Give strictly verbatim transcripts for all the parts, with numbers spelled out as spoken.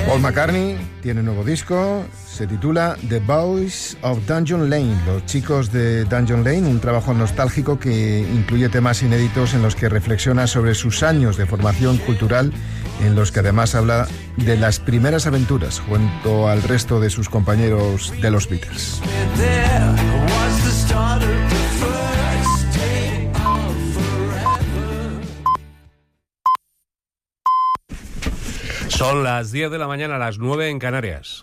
Paul McCartney tiene nuevo disco, se titula The Boys of Dungeon Lane, los chicos de Dungeon Lane, un trabajo nostálgico que incluye temas inéditos en los que reflexiona sobre sus años de formación cultural, en los que además habla de las primeras aventuras junto al resto de sus compañeros de los Beatles. Son las diez de la mañana, las nueve en Canarias.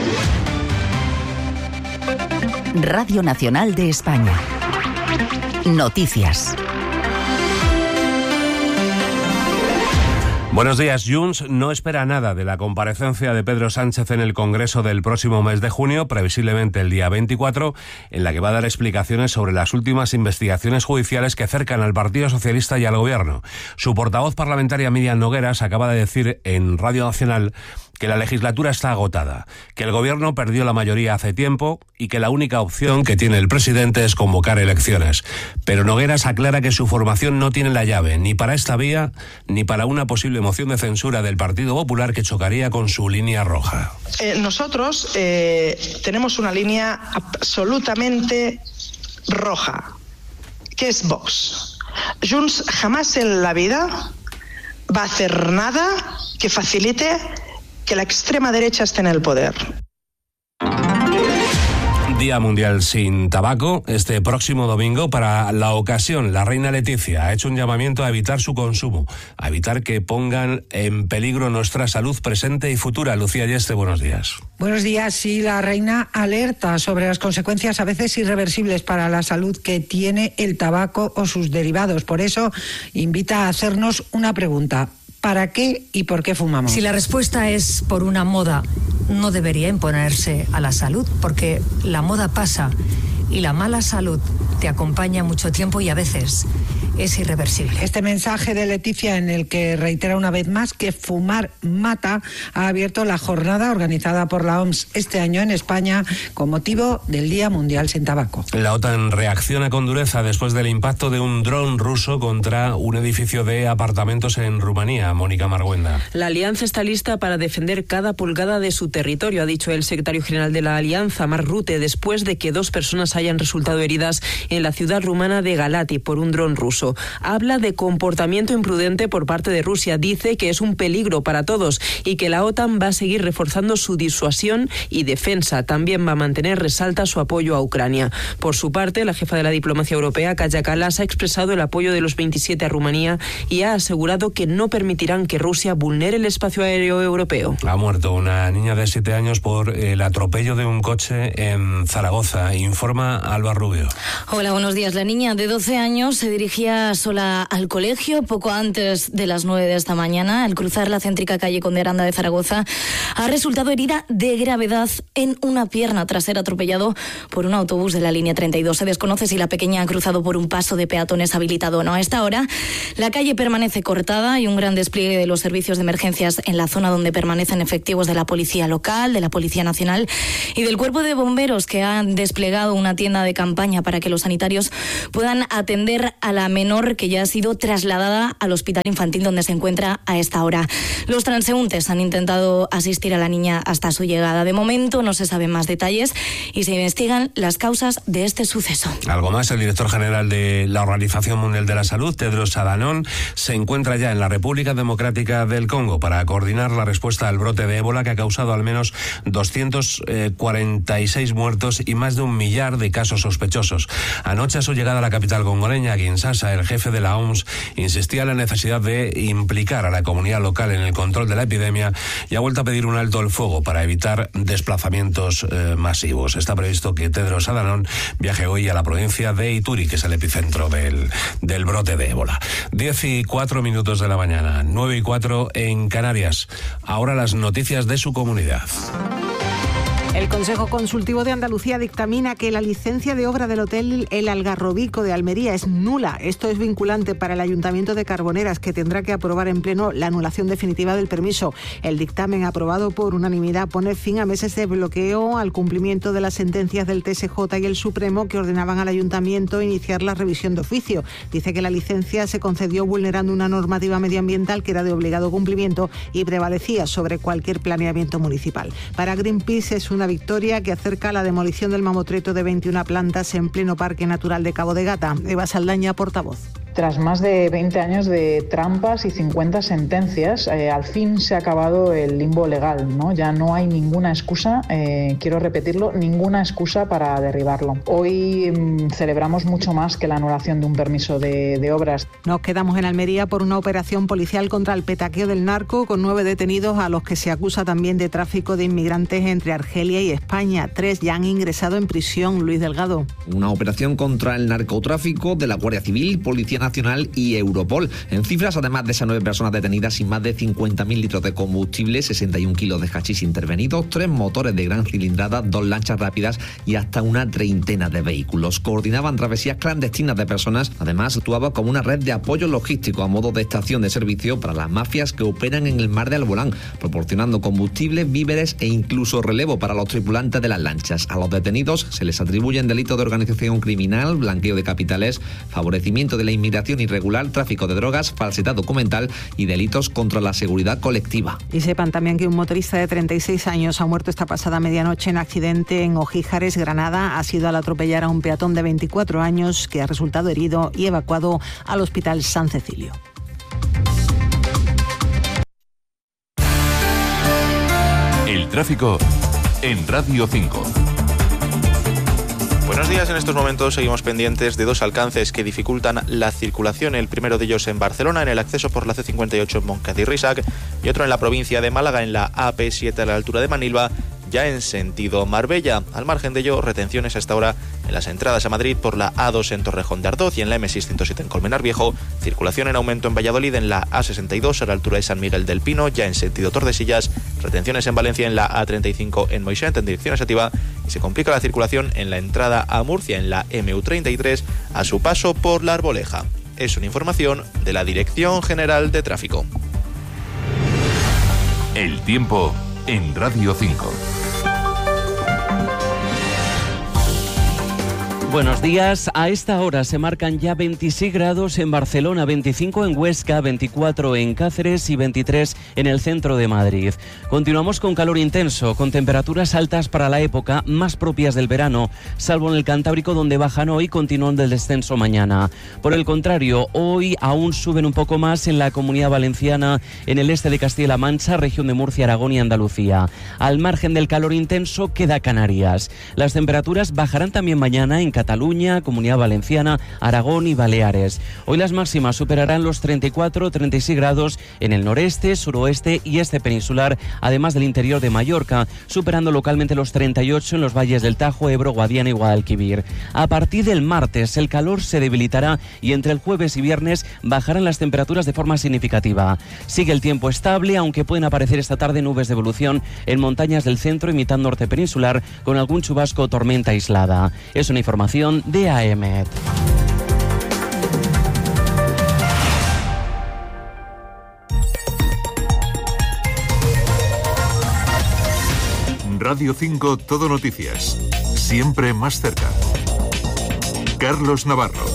Radio Nacional de España. Noticias. Buenos días. Junts no espera nada de la comparecencia de Pedro Sánchez en el Congreso del próximo mes de junio, previsiblemente el día veinticuatro, en la que va a dar explicaciones sobre las últimas investigaciones judiciales que cercan al Partido Socialista y al Gobierno. Su portavoz parlamentaria, Míriam Nogueras, acaba de decir en Radio Nacional que la legislatura está agotada, que el Gobierno perdió la mayoría hace tiempo y que la única opción que tiene el presidente es convocar elecciones. Pero Nogueras aclara que su formación no tiene la llave ni para esta vía ni para una posible moción de censura del Partido Popular que chocaría con su línea roja. Eh, nosotros eh, tenemos una línea absolutamente roja, que es Vox. Junts jamás en la vida va a hacer nada que facilite que la extrema derecha esté en el poder. Día Mundial sin Tabaco. Este próximo domingo, para la ocasión, la reina Leticia ha hecho un llamamiento a evitar su consumo, a evitar que pongan en peligro nuestra salud presente y futura. Lucía Yeste, buenos días. Buenos días. Sí, la reina alerta sobre las consecuencias a veces irreversibles para la salud que tiene el tabaco o sus derivados. Por eso invita a hacernos una pregunta. ¿Para qué y por qué fumamos? Si la respuesta es por una moda, no debería imponerse a la salud, porque la moda pasa y la mala salud te acompaña mucho tiempo y a veces es irreversible. Este mensaje de Leticia, en el que reitera una vez más que fumar mata, ha abierto la jornada organizada por la O M S este año en España con motivo del Día Mundial sin Tabaco. La OTAN reacciona con dureza después del impacto de un dron ruso contra un edificio de apartamentos en Rumanía. Mónica Marguenda. La alianza está lista para defender cada pulgada de su territorio, ha dicho el secretario general de la alianza, Mark Rutte, después de que dos personas hayan resultado heridas en la ciudad rumana de Galati por un dron ruso. Habla de comportamiento imprudente por parte de Rusia, dice que es un peligro para todos y que la OTAN va a seguir reforzando su disuasión y defensa. También va a mantener, resalta, su apoyo a Ucrania. Por su parte, la jefa de la diplomacia europea, Kaja Kallas, ha expresado el apoyo de los veintisiete a Rumanía y ha asegurado que no permitirán que Rusia vulnere el espacio aéreo europeo. Ha muerto una niña de siete años por el atropello de un coche en Zaragoza, informa Alba Rubio. Hola, buenos días. La niña de doce años se dirigía sola al colegio poco antes de las nueve de esta mañana. Al cruzar la céntrica calle Conde Aranda de Zaragoza, ha resultado herida de gravedad en una pierna tras ser atropellado por un autobús de la línea treinta y dos. Se desconoce si la pequeña ha cruzado por un paso de peatones habilitado o no. A esta hora, la calle permanece cortada y un gran despliegue de los servicios de emergencias en la zona donde permanecen efectivos de la Policía Local, de la Policía Nacional y del Cuerpo de Bomberos, que han desplegado una tienda de campaña para que los sanitarios puedan atender a la menor que ya ha sido trasladada al hospital infantil donde se encuentra a esta hora. Los transeúntes han intentado asistir a la niña hasta su llegada. De momento no se saben más detalles y se investigan las causas de este suceso. Algo más, el director general de la Organización Mundial de la Salud, Tedros Adhanom, se encuentra ya en la República Democrática del Congo para coordinar la respuesta al brote de ébola que ha causado al menos doscientos cuarenta y seis muertos y más de un millar de casos sospechosos. Anoche, a su llegada a la capital congoleña, Kinshasa, el jefe de la O M S insistía en la necesidad de implicar a la comunidad local en el control de la epidemia y ha vuelto a pedir un alto el fuego para evitar desplazamientos eh, masivos. Está previsto que Tedros Adhanom viaje hoy a la provincia de Ituri, que es el epicentro del, del brote de ébola. Diez y cuatro minutos de la mañana, nueve y cuatro en Canarias. Ahora las noticias de su comunidad. El Consejo Consultivo de Andalucía dictamina que la licencia de obra del Hotel El Algarrobico de Almería es nula. Esto es vinculante para el Ayuntamiento de Carboneras, que tendrá que aprobar en pleno la anulación definitiva del permiso. El dictamen aprobado por unanimidad pone fin a meses de bloqueo al cumplimiento de las sentencias del T S J y el Supremo que ordenaban al Ayuntamiento iniciar la revisión de oficio. Dice que la licencia se concedió vulnerando una normativa medioambiental que era de obligado cumplimiento y prevalecía sobre cualquier planeamiento municipal. Para Greenpeace es una victoria que acerca la demolición del mamotreto de veintiuna plantas en pleno Parque Natural de Cabo de Gata. Eva Saldaña, portavoz. Tras más de veinte años de trampas y cincuenta sentencias, eh, al fin se ha acabado el limbo legal, ¿no? Ya no hay ninguna excusa, eh, quiero repetirlo, ninguna excusa para derribarlo. Hoy mmm, celebramos mucho más que la anulación de un permiso de, de obras. Nos quedamos en Almería por una operación policial contra el petaqueo del narco, con nueve detenidos a los que se acusa también de tráfico de inmigrantes entre Argelia y España. Tres ya han ingresado en prisión. Luis Delgado. Una operación contra el narcotráfico de la Guardia Civil, Policía Nacional y Europol. En cifras, además de esas nueve personas detenidas y más de cincuenta mil litros de combustible, sesenta y un kilos de hachís intervenidos, tres motores de gran cilindrada, dos lanchas rápidas y hasta una treintena de vehículos. Coordinaban travesías clandestinas de personas. Además, actuaba como una red de apoyo logístico a modo de estación de servicio para las mafias que operan en el mar de Alborán, proporcionando combustible, víveres e incluso relevo para los tripulantes de las lanchas. A los detenidos se les atribuyen delitos de organización criminal, blanqueo de capitales, favorecimiento de la inmigración irregular, tráfico de drogas, falsedad documental y delitos contra la seguridad colectiva. Y sepan también que un motorista de treinta y seis años ha muerto esta pasada medianoche en accidente en Ojíjares, Granada. Ha sido al atropellar a un peatón de veinticuatro años que ha resultado herido y evacuado al Hospital San Cecilio. El tráfico en Radio cinco. Buenos días, en estos momentos seguimos pendientes de dos alcances que dificultan la circulación. El primero de ellos en Barcelona, en el acceso por la C cincuenta y ocho en Montcada-y-Reixac, y otro en la provincia de Málaga, en la A P siete a la altura de Manilva, ya en sentido Marbella. Al margen de ello, retenciones hasta ahora en las entradas a Madrid por la A dos en Torrejón de Ardoz y en la M seiscientos siete en Colmenar Viejo. Circulación en aumento en Valladolid en la A sesenta y dos a la altura de San Miguel del Pino, ya en sentido Tordesillas. Retenciones en Valencia en la A treinta y cinco en Moixent en dirección Sativa. Y se complica la circulación en la entrada a Murcia en la M U treinta y tres a su paso por La Arboleja. Es una información de la Dirección General de Tráfico. El tiempo en Radio cinco. Buenos días. A esta hora se marcan ya veintiséis grados en Barcelona, veinticinco en Huesca, veinticuatro en Cáceres y veintitrés en el centro de Madrid. Continuamos con calor intenso, con temperaturas altas para la época, más propias del verano, salvo en el Cantábrico, donde bajan hoy y continúan del descenso mañana. Por el contrario, hoy aún suben un poco más en la Comunidad Valenciana, en el este de Castilla-La Mancha, región de Murcia, Aragón y Andalucía. Al margen del calor intenso queda Canarias. Las temperaturas bajarán también mañana en Cataluña, Comunidad Valenciana, Aragón y Baleares. Hoy las máximas superarán los treinta y cuatro a treinta y seis grados en el noreste, suroeste y este peninsular, además del interior de Mallorca, superando localmente los treinta y ocho en los valles del Tajo, Ebro, Guadiana y Guadalquivir. A partir del martes el calor se debilitará y entre el jueves y viernes bajarán las temperaturas de forma significativa. Sigue el tiempo estable, aunque pueden aparecer esta tarde nubes de evolución en montañas del centro y mitad norte peninsular, con algún chubasco o tormenta aislada. Es una información de A E M E T. Radio cinco Todo Noticias. Siempre más cerca. Carlos Navarro.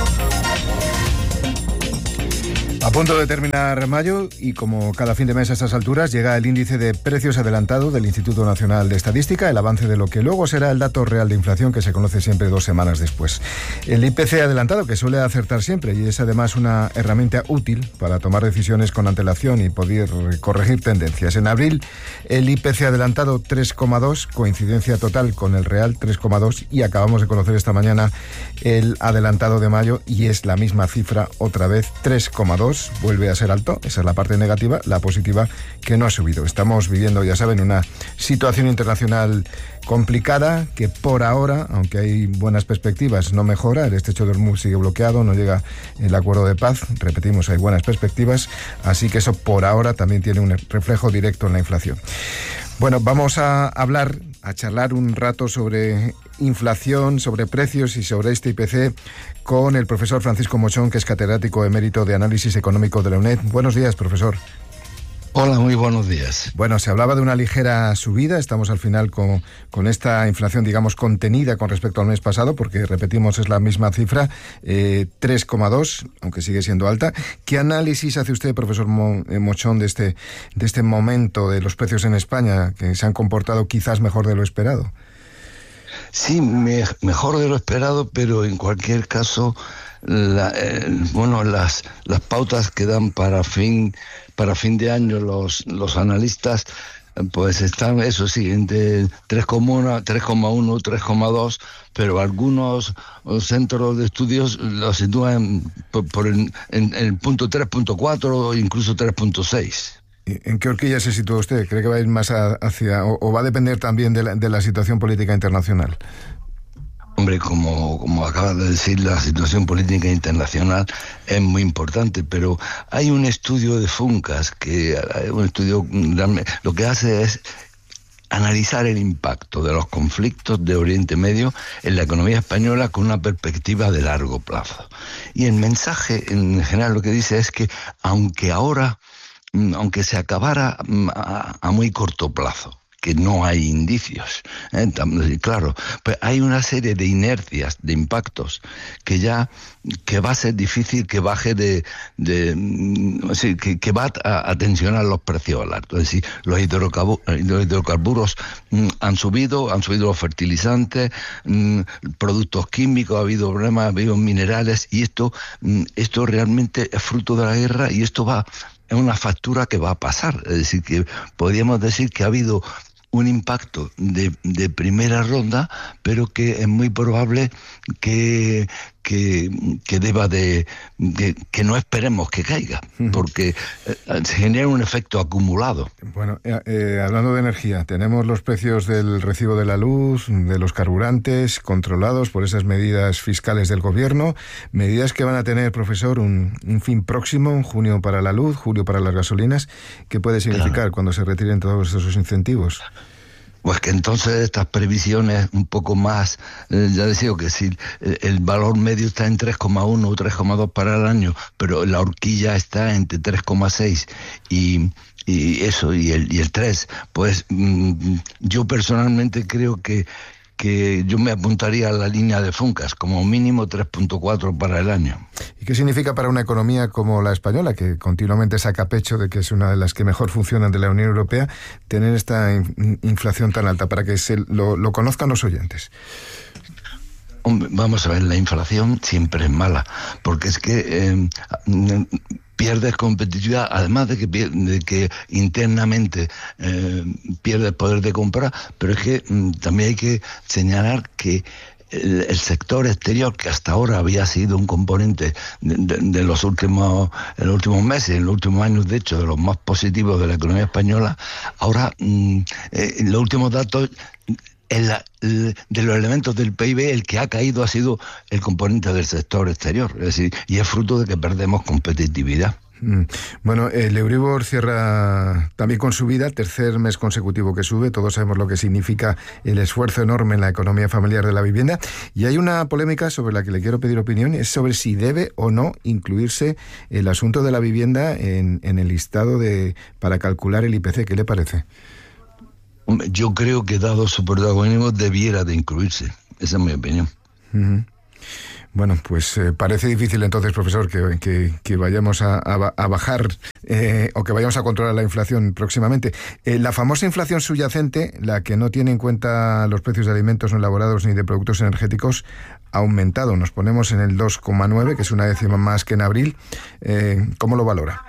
A punto de terminar mayo y como cada fin de mes a estas alturas llega el índice de precios adelantado del Instituto Nacional de Estadística, el avance de lo que luego será el dato real de inflación que se conoce siempre dos semanas después. El I P C adelantado, que suele acertar siempre y es además una herramienta útil para tomar decisiones con antelación y poder corregir tendencias. En abril el I P C adelantado tres coma dos, coincidencia total con el real tres coma dos, y acabamos de conocer esta mañana el adelantado de mayo y es la misma cifra otra vez, tres coma dos. Vuelve a ser alto, esa es la parte negativa, la positiva que no ha subido. Estamos viviendo, ya saben, una situación internacional complicada que por ahora, aunque hay buenas perspectivas, no mejora. El estrecho de Hormuz sigue bloqueado, no llega el acuerdo de paz. Repetimos, hay buenas perspectivas, así que eso por ahora también tiene un reflejo directo en la inflación. Bueno, vamos a hablar, a charlar un rato sobre inflación, sobre precios y sobre este I P C con el profesor Francisco Mochón, que es catedrático emérito de Análisis Económico de la UNED. Buenos días, profesor. Hola, muy buenos días. Bueno, se hablaba de una ligera subida, estamos al final con, con esta inflación, digamos, contenida con respecto al mes pasado, porque, repetimos, es la misma cifra, eh, tres coma dos, aunque sigue siendo alta. ¿Qué análisis hace usted, profesor Mo, eh, Mochón, de este, de este momento de los precios en España, que se han comportado quizás mejor de lo esperado? Sí, me, mejor de lo esperado, pero en cualquier caso, la, eh, bueno, las, las pautas que dan para fin... Para fin de año los, los analistas pues están, eso sí, entre tres coma uno, tres coma uno, tres coma dos, pero algunos centros de estudios lo sitúan por, por en, en el punto tres punto cuatro o incluso tres punto seis. ¿En qué horquilla se sitúa usted? ¿Cree que va a ir más a, hacia, o, o va a depender también de la, de la situación política internacional? Hombre, como, como acabas de decir, la situación política internacional es muy importante, pero hay un estudio de Funcas, que un estudio lo que hace es analizar el impacto de los conflictos de Oriente Medio en la economía española con una perspectiva de largo plazo. Y el mensaje, en general, lo que dice es que aunque ahora, aunque se acabara a, a muy corto plazo, que no hay indicios, ¿eh? Claro, pues hay una serie de inercias, de impactos, que ya, que va a ser difícil que baje de, de sí, que, que va a, a tensionar los precios al alto. Es decir, los hidrocarburos, los hidrocarburos mm, han subido, han subido los fertilizantes, mm, productos químicos, ha habido problemas, ha habido minerales, y esto, mm, esto realmente es fruto de la guerra, y esto va, es una factura que va a pasar. Es decir, que podríamos decir que ha habido un impacto de, de primera ronda, pero que es muy probable que, que, que deba de, de, que no esperemos que caiga, porque eh, se genera un efecto acumulado. Bueno, eh, eh, hablando de energía, tenemos los precios del recibo de la luz, de los carburantes, controlados por esas medidas fiscales del gobierno, medidas que van a tener, profesor, un, un fin próximo, en junio para la luz, julio para las gasolinas. ¿Qué puede significar claro. cuando se retiren todos esos incentivos? Pues que entonces estas previsiones un poco más, eh, ya decía que si el, el valor medio está en tres coma uno o tres coma dos para el año, pero la horquilla está entre tres coma seis y, y eso, y el, y el tres, pues mmm, yo personalmente creo que que yo me apuntaría a la línea de Funcas, como mínimo tres punto cuatro para el año. ¿Y qué significa para una economía como la española, que continuamente saca pecho de que es una de las que mejor funcionan de la Unión Europea, tener esta in- inflación tan alta, para que se lo, lo conozcan los oyentes? Hombre, vamos a ver, la inflación siempre es mala, porque es que eh, pierdes competitividad, además de que, de que internamente eh, pierdes poder de compra, pero es que mm, también hay que señalar que el, el sector exterior, que hasta ahora había sido un componente de, de, de los últimos, en los últimos meses, en los últimos años, de hecho, de los más positivos de la economía española, ahora mm, eh, los últimos datos... El, el, de los elementos del P I B, el que ha caído ha sido el componente del sector exterior, es decir, y es fruto de que perdemos competitividad. Bueno, el Euribor cierra también con subida, tercer mes consecutivo que sube. Todos sabemos lo que significa el esfuerzo enorme en la economía familiar de la vivienda. Y hay una polémica sobre la que le quiero pedir opinión, es sobre si debe o no incluirse el asunto de la vivienda en, en el listado de para calcular el I P C. ¿Qué le parece? Yo creo que, dado su protagonismo, debiera de incluirse. Esa es mi opinión. Uh-huh. Bueno, pues eh, parece difícil entonces, profesor, que, que, que vayamos a, a, a bajar eh, o que vayamos a controlar la inflación próximamente. Eh, la famosa inflación subyacente, la que no tiene en cuenta los precios de alimentos no elaborados ni de productos energéticos, ha aumentado. Nos ponemos en el dos coma nueve, que es una décima más que en abril. Eh, ¿Cómo lo valora?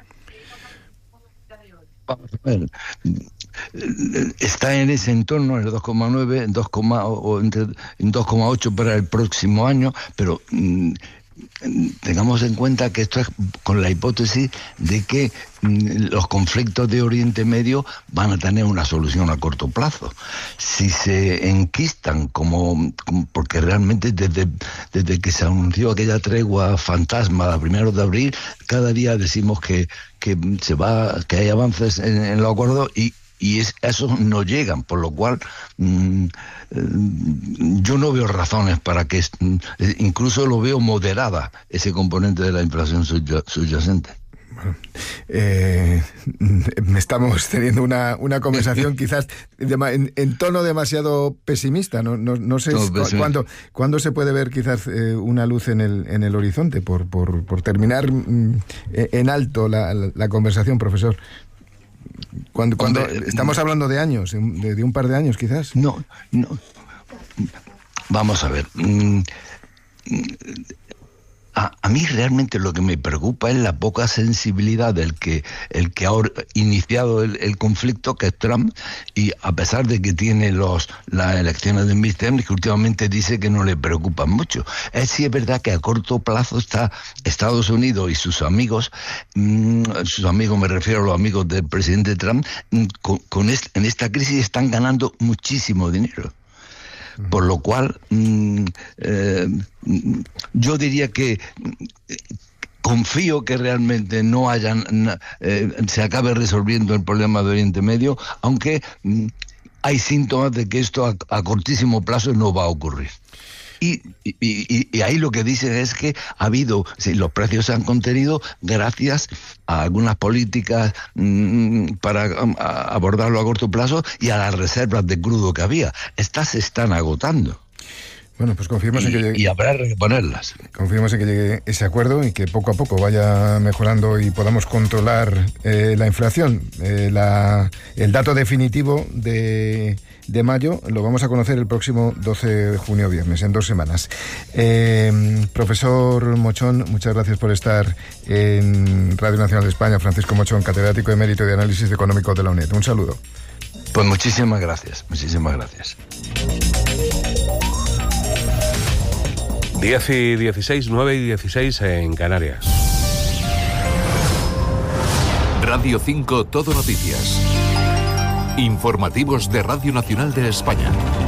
Vamos a ver. Está en ese entorno, en el dos coma nueve, dos, o entre dos coma ocho para el próximo año, pero mmm, tengamos en cuenta que esto es con la hipótesis de que mmm, los conflictos de Oriente Medio van a tener una solución a corto plazo. Si se enquistan, como, como porque realmente desde, desde que se anunció aquella tregua fantasma a primeros de abril, cada día decimos que, que se va, que hay avances en, en los acuerdos y y es, esos no llegan, por lo cual mmm, yo no veo razones para que, incluso lo veo moderada ese componente de la inflación subyacente. Bueno, eh, estamos teniendo una, una conversación quizás de, en, en tono demasiado pesimista. No, no, no sé no, cu cuándo, cuándo se puede ver quizás eh, una luz en el, en el horizonte, por, por, por terminar mm, en alto la, la, la conversación, profesor. Cuando, cuando Hombre, estamos hablando de años, de, de un par de años quizás. No, no. Vamos a ver. Mm, A, a mí realmente lo que me preocupa es la poca sensibilidad del que el que ha iniciado el, el conflicto, que es Trump, y a pesar de que tiene los las elecciones de midterm, que últimamente dice que no le preocupan mucho. Es sí es verdad que a corto plazo está Estados Unidos y sus amigos, mmm, sus amigos me refiero a los amigos del presidente Trump, mmm, con, con est, en esta crisis están ganando muchísimo dinero. Por lo cual, mmm, eh, yo diría que confío que realmente no hayan, eh, se acabe resolviendo el problema de Oriente Medio, aunque mmm, hay síntomas de que esto a, a cortísimo plazo no va a ocurrir. Y, y, y, y ahí lo que dicen es que ha habido, sí, los precios se han contenido gracias a algunas políticas mmm, para a, abordarlo a corto plazo y a las reservas de crudo que había. Estas se están agotando. Bueno, pues confiemos y, en que llegue, y habrá que reponerlas. Confiemos en que llegue ese acuerdo y que poco a poco vaya mejorando y podamos controlar eh, la inflación. Eh, la, el dato definitivo de, de mayo lo vamos a conocer el próximo doce de junio, viernes, en dos semanas. Eh, profesor Mochón, muchas gracias por estar en Radio Nacional de España. Francisco Mochón, catedrático emérito de Análisis Económico de la UNED. Un saludo. Pues muchísimas gracias, muchísimas gracias. diez y dieciséis, nueve y dieciséis en Canarias. Radio cinco Todo Noticias. Informativos de Radio Nacional de España.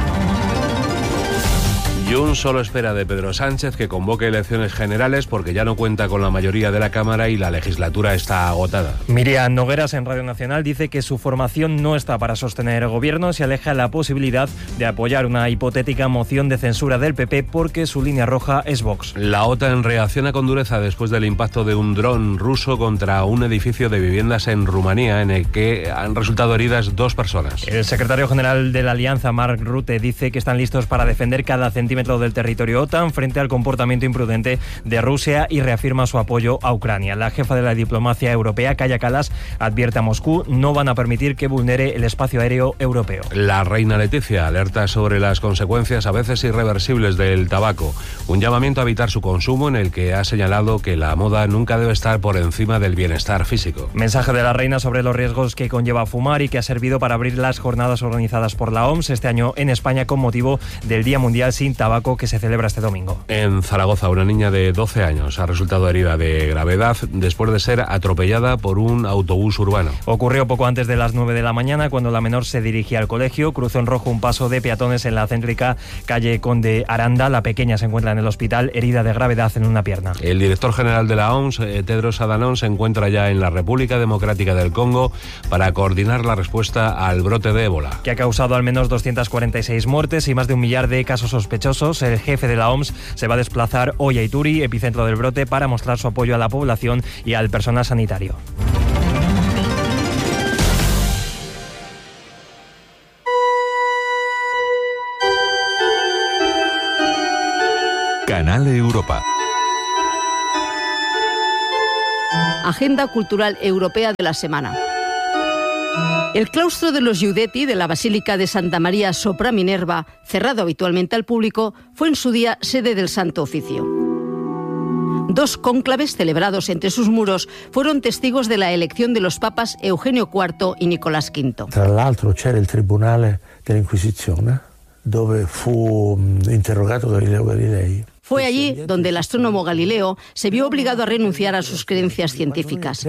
Junts solo espera de Pedro Sánchez que convoque elecciones generales porque ya no cuenta con la mayoría de la Cámara y la legislatura está agotada. Miriam Nogueras en Radio Nacional dice que su formación no está para sostener el gobierno, se aleja la posibilidad de apoyar una hipotética moción de censura del P P porque su línea roja es Vox. La OTAN reacciona con dureza después del impacto de un dron ruso contra un edificio de viviendas en Rumanía en el que han resultado heridas dos personas. El secretario general de la Alianza, Mark Rutte, dice que están listos para defender cada centímetro del territorio OTAN frente al comportamiento imprudente de Rusia y reafirma su apoyo a Ucrania. La jefa de la diplomacia europea, Kaja Kallas, advierte a Moscú no van a permitir que vulnere el espacio aéreo europeo. La reina Leticia alerta sobre las consecuencias a veces irreversibles del tabaco. Un llamamiento a evitar su consumo en el que ha señalado que la moda nunca debe estar por encima del bienestar físico. Mensaje de la reina sobre los riesgos que conlleva fumar y que ha servido para abrir las jornadas organizadas por la O M S este año en España con motivo del Día Mundial sin Tabaco que se celebra este domingo. En Zaragoza, una niña de doce años ha resultado herida de gravedad después de ser atropellada por un autobús urbano. Ocurrió poco antes de las nueve de la mañana cuando la menor se dirigía al colegio, cruzó en rojo un paso de peatones en la céntrica calle Conde Aranda. La pequeña se encuentra en el hospital herida de gravedad en una pierna. El director general de la O M S, Tedros Adhanom, se encuentra ya en la República Democrática del Congo para coordinar la respuesta al brote de ébola, que ha causado al menos doscientas cuarenta y seis muertes y más de un millar de casos sospechosos. El jefe de la O M S se va a desplazar hoy a Ituri, epicentro del brote, para mostrar su apoyo a la población y al personal sanitario. Canal Europa. Agenda Cultural Europea de la semana. El claustro de los Giudetti de la Basílica de Santa María sopra Minerva, cerrado habitualmente al público, fue en su día sede del Santo Oficio. Dos cónclaves celebrados entre sus muros fueron testigos de la elección de los papas Eugenio cuarto y Nicolás quinto. Tra l'altro c'era il Tribunale dell'Inquisizione, dove fu interrogato Galileo Galilei. Fue allí donde el astrónomo Galileo se vio obligado a renunciar a sus creencias científicas. A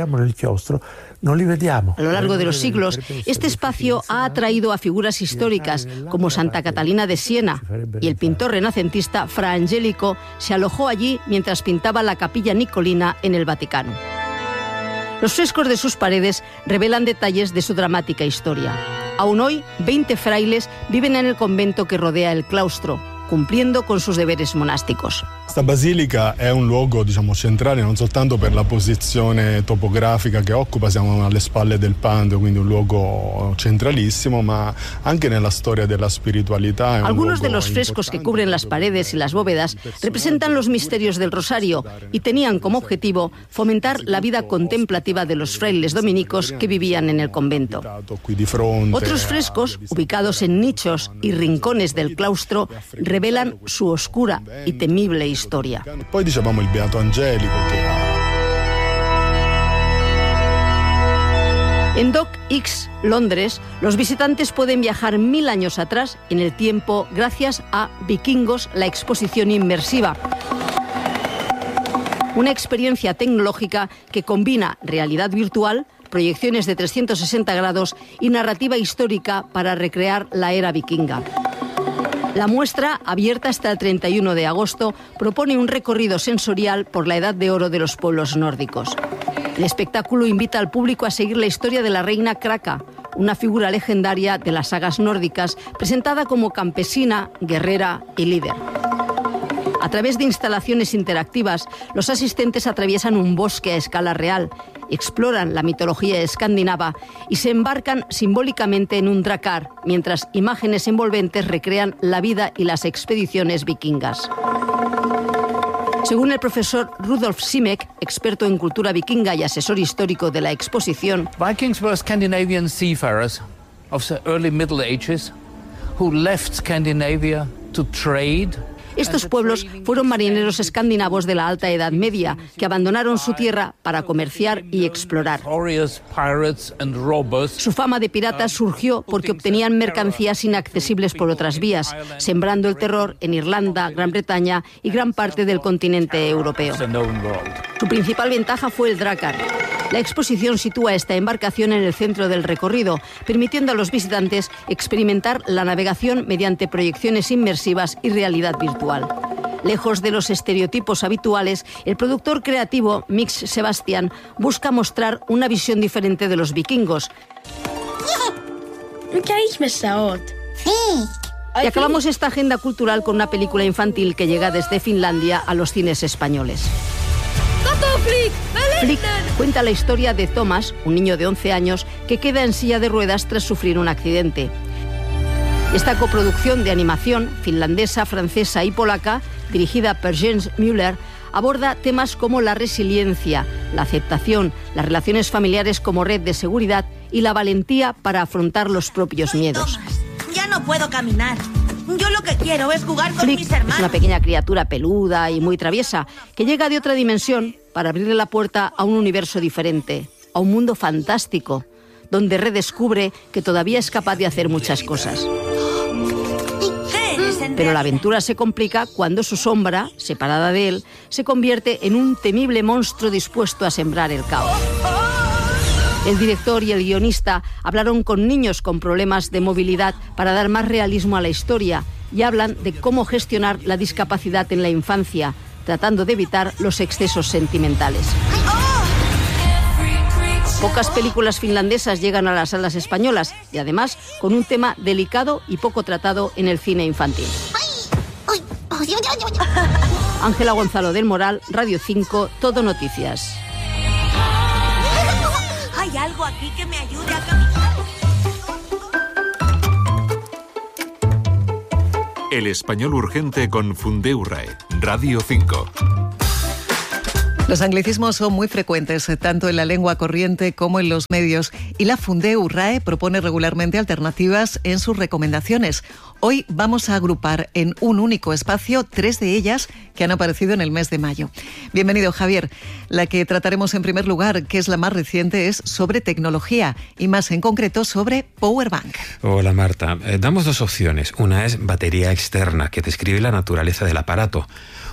lo largo de los siglos, este espacio ha atraído a figuras históricas como Santa Catalina de Siena, y el pintor renacentista Fra Angelico se alojó allí mientras pintaba la Capilla Nicolina en el Vaticano. Los frescos de sus paredes revelan detalles de su dramática historia. Aún hoy, veinte frailes viven en el convento que rodea el claustro, cumpliendo con sus deberes monásticos. Questa basilica è un luogo, diciamo, centrale non soltanto per la posizione topografica che occupa, siamo alle spalle del Pantheon, quindi un luogo centralissimo, ma anche nella storia della spiritualità. Algunos de los frescos que cubren las paredes y las bóvedas representan los misterios del Rosario y tenían como objetivo fomentar la vida contemplativa de los frailes dominicos que vivían en el convento. Otros frescos, ubicados en nichos y rincones del claustro, revelan su oscura y temible historia. Poi dicevamo il Beato Angelico che En Dock X, Londres, los visitantes pueden viajar mil años atrás en el tiempo gracias a Vikingos, la exposición inmersiva. Una experiencia tecnológica que combina realidad virtual, proyecciones de trescientos sesenta grados y narrativa histórica para recrear la era vikinga. La muestra, abierta hasta el treinta y uno de agosto, propone un recorrido sensorial por la edad de oro de los pueblos nórdicos. El espectáculo invita al público a seguir la historia de la reina Kraka, una figura legendaria de las sagas nórdicas, presentada como campesina, guerrera y líder. A través de instalaciones interactivas, los asistentes atraviesan un bosque a escala real, exploran la mitología escandinava y se embarcan simbólicamente en un drakkar, mientras imágenes envolventes recrean la vida y las expediciones vikingas. Según el profesor Rudolf Simek, experto en cultura vikinga y asesor histórico de la exposición, Vikings were Scandinavian seafarers of the early Middle Ages who left Scandinavia to trade. Estos pueblos fueron marineros escandinavos de la Alta Edad Media que abandonaron su tierra para comerciar y explorar. Su fama de piratas surgió porque obtenían mercancías inaccesibles por otras vías, sembrando el terror en Irlanda, Gran Bretaña y gran parte del continente europeo. Su principal ventaja fue el drakkar. La exposición sitúa esta embarcación en el centro del recorrido, permitiendo a los visitantes experimentar la navegación mediante proyecciones inmersivas y realidad virtual. Lejos de los estereotipos habituales, el productor creativo Mix Sebastian busca mostrar una visión diferente de los vikingos. Y acabamos esta agenda cultural con una película infantil que llega desde Finlandia a los cines españoles. Flick cuenta la historia de Thomas, un niño de once años que queda en silla de ruedas tras sufrir un accidente. Esta coproducción de animación finlandesa, francesa y polaca, dirigida por Jens Müller, aborda temas como la resiliencia, la aceptación, las relaciones familiares como red de seguridad y la valentía para afrontar los propios miedos. Ya no puedo caminar. Yo lo que quiero es jugar con Flick mis hermanos. Es una pequeña criatura peluda y muy traviesa que llega de otra dimensión para abrirle la puerta a un universo diferente, a un mundo fantástico, donde redescubre que todavía es capaz de hacer muchas cosas. Pero la aventura se complica cuando su sombra, separada de él, se convierte en un temible monstruo dispuesto a sembrar el caos. El director y el guionista hablaron con niños con problemas de movilidad para dar más realismo a la historia y hablan de cómo gestionar la discapacidad en la infancia, tratando de evitar los excesos sentimentales. Pocas películas finlandesas llegan a las salas españolas y además con un tema delicado y poco tratado en el cine infantil. Ángela Gonzalo del Moral, Radio cinco, Todo Noticias. ¿Hay algo aquí que me ayude a caminar? El español urgente con Fundeurrae, Radio cinco. Los anglicismos son muy frecuentes, tanto en la lengua corriente como en los medios, y la Fundeurrae propone regularmente alternativas en sus recomendaciones. Hoy vamos a agrupar en un único espacio tres de ellas que han aparecido en el mes de mayo. Bienvenido, Javier. La que trataremos en primer lugar, que es la más reciente, es sobre tecnología y más en concreto sobre Powerbank. Hola, Marta. Eh, damos dos opciones. Una es batería externa, que describe la naturaleza del aparato.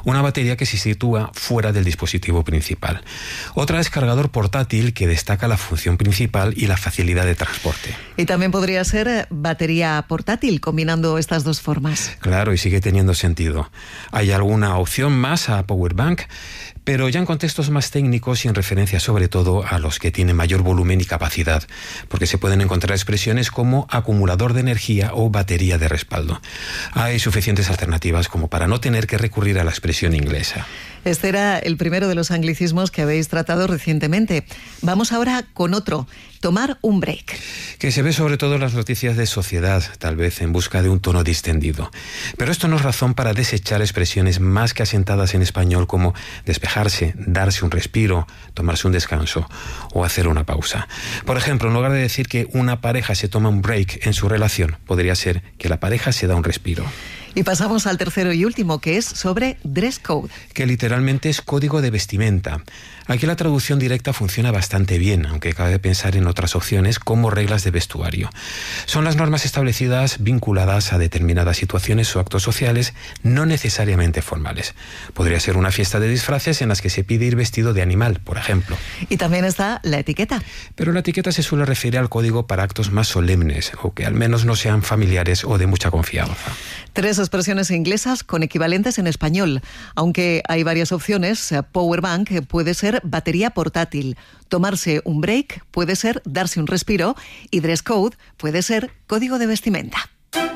una batería que se sitúa fuera del dispositivo principal. Otra es cargador portátil, que destaca la función principal y la facilidad de transporte. Y también podría ser batería portátil, combinando estas dos formas. Claro, y sigue teniendo sentido. Hay alguna opción más a Powerbank, pero ya en contextos más técnicos y en referencia sobre todo a los que tienen mayor volumen y capacidad, porque se pueden encontrar expresiones como acumulador de energía o batería de respaldo. Hay suficientes alternativas como para no tener que recurrir a la expresión inglesa. Este era el primero de los anglicismos que habéis tratado recientemente. Vamos ahora con otro, tomar un break. Que se ve sobre todo en las noticias de sociedad, tal vez en busca de un tono distendido. Pero esto no es razón para desechar expresiones más que asentadas en español como despejarse, darse un respiro, tomarse un descanso o hacer una pausa. Por ejemplo, en lugar de decir que una pareja se toma un break en su relación, podría ser que la pareja se da un respiro. Y pasamos al tercero y último, que es sobre dress code. Que literalmente es código de vestimenta. Aquí la traducción directa funciona bastante bien, aunque cabe pensar en otras opciones como reglas de vestuario. Son las normas establecidas vinculadas a determinadas situaciones o actos sociales no necesariamente formales. Podría ser una fiesta de disfraces en las que se pide ir vestido de animal, por ejemplo. Y también está la etiqueta. Pero la etiqueta se suele referir al código para actos más solemnes o que al menos no sean familiares o de mucha confianza. Tres expresiones inglesas con equivalentes en español. Aunque hay varias opciones, powerbank puede ser batería portátil, tomarse un break puede ser darse un respiro y dress code puede ser código de vestimenta.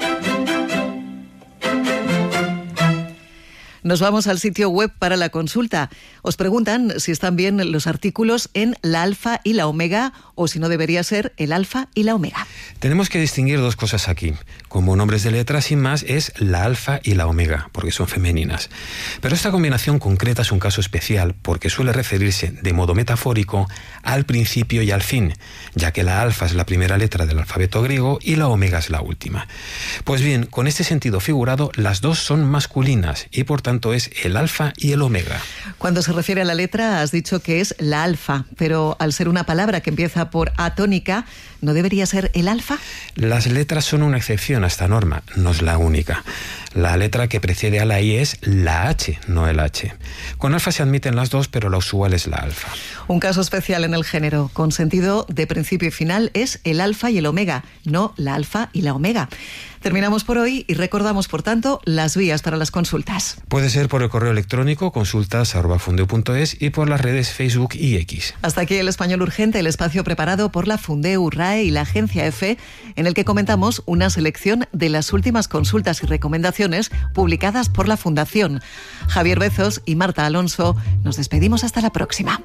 Nos vamos al sitio web para la consulta. Os preguntan si están bien los artículos en la alfa y la omega o si no debería ser el alfa y la omega. Tenemos que distinguir dos cosas aquí. Como nombres de letras, sin más, es la alfa y la omega, porque son femeninas. Pero esta combinación concreta es un caso especial porque suele referirse de modo metafórico al principio y al fin, ya que la alfa es la primera letra del alfabeto griego y la omega es la última. Pues bien, con este sentido figurado, las dos son masculinas y por tanto es el alfa y el omega. Cuando se refiere a la letra, has dicho que es la alfa, pero al ser una palabra que empieza por A tónica, ¿no debería ser el alfa? Las letras son una excepción a esta norma, no es la única. La letra que precede a la I es la H, no el H. Con alfa se admiten las dos, pero la usual es la alfa. Un caso especial en el género, con sentido de principio y final, es el alfa y el omega, no la alfa y la omega. Terminamos por hoy y recordamos, por tanto, las vías para las consultas. Puede ser por el correo electrónico consultas arroba fundeo punto es y por las redes Facebook y X. Hasta aquí el Español Urgente, el espacio preparado por la Fundeu, R A E y la Agencia EFE, en el que comentamos una selección de las últimas consultas y recomendaciones publicadas por la Fundación. Javier Bezos y Marta Alonso, nos despedimos hasta la próxima.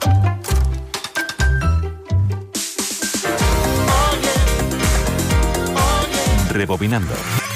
Rebobinando.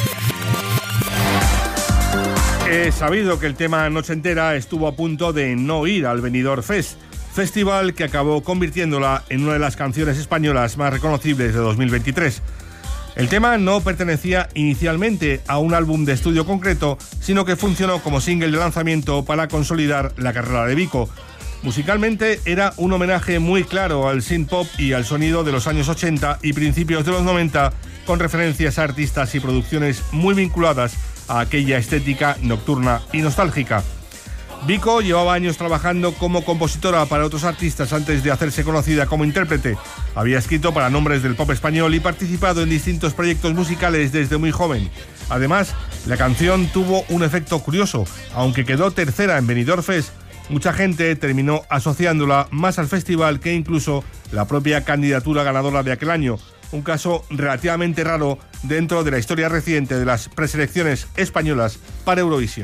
He sabido que el tema Noche Entera estuvo a punto de no ir al Benidorm Fest, festival que acabó convirtiéndola en una de las canciones españolas más reconocibles de dos mil veintitrés. El tema no pertenecía inicialmente a un álbum de estudio concreto, sino que funcionó como single de lanzamiento para consolidar la carrera de Vico. Musicalmente era un homenaje muy claro al synth pop y al sonido de los años ochenta y principios de los noventa, con referencias a artistas y producciones muy vinculadas a aquella estética nocturna y nostálgica. Vico llevaba años trabajando como compositora para otros artistas antes de hacerse conocida como intérprete. Había escrito para nombres del pop español y participado en distintos proyectos musicales desde muy joven. Además, la canción tuvo un efecto curioso. Aunque quedó tercera en Benidorm Fest, mucha gente terminó asociándola más al festival que incluso la propia candidatura ganadora de aquel año. Un caso relativamente raro dentro de la historia reciente de las preselecciones españolas para Eurovisión.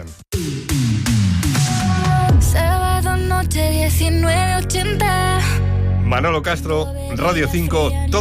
Sábado noche diecinueve ochenta. Manolo Castro, Radio cinco.